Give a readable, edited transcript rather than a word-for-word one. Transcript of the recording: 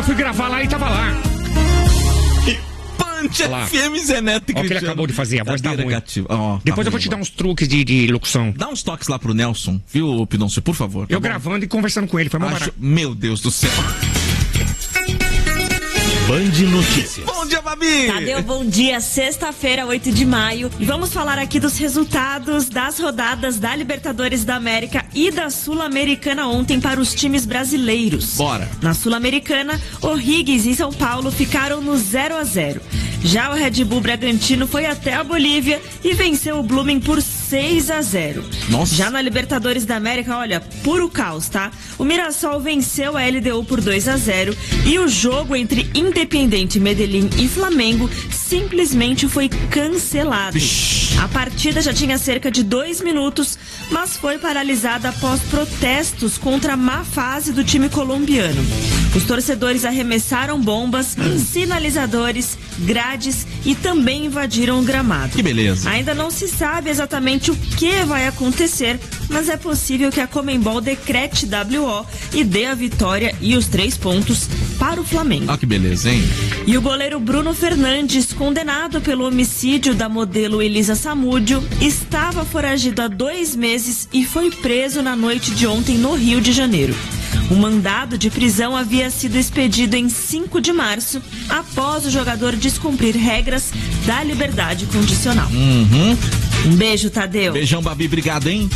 fui gravar lá e tava lá. FM Zé Neto e Cristiano. Olha o que ele acabou de fazer, a voz tá ruim. Depois eu vou te dar uns truques de locução. Dá uns toques lá pro Nelson, viu, Pidoncio, por favor. Eu gravando e conversando com ele, foi barato. Meu Deus do céu. Band Notícias. Bom dia, Babi! Tadeu, bom dia. Sexta-feira, 8 de maio. E vamos falar aqui dos resultados das rodadas da Libertadores da América e da Sul-Americana ontem para os times brasileiros. Bora! Na Sul-Americana, O'Higgins e São Paulo ficaram no 0-0. Já o Red Bull Bragantino foi até a Bolívia e venceu o Blooming por 6-0. Nossa. Já na Libertadores da América, olha, puro caos, tá? O Mirassol venceu a LDU por 2-0 e o jogo entre Independiente Medellín e Flamengo simplesmente foi cancelado. A partida já tinha cerca de 2 minutos, mas foi paralisada após protestos contra a má fase do time colombiano. Os torcedores arremessaram bombas, sinalizadores, grades e também invadiram o gramado. Que beleza. Ainda não se sabe exatamente o que vai acontecer, mas é possível que a Conmebol decrete WO e dê a vitória e os 3 pontos para o Flamengo. Ah, que beleza, hein? E o goleiro Bruno Fernandes, condenado pelo homicídio da modelo Elisa Samúdio, estava foragido há 2 meses e foi preso na noite de ontem no Rio de Janeiro. O mandado de prisão havia sido expedido em 5 de março, após o jogador descumprir regras da liberdade condicional. Um beijo, Tadeu. Beijão, Babi, obrigado, hein?